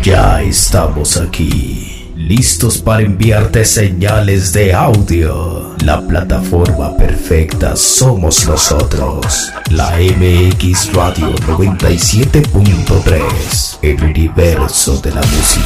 Ya estamos aquí, listos para enviarte señales de audio. La plataforma perfecta somos nosotros. La MX Radio 97.3, el universo de la música.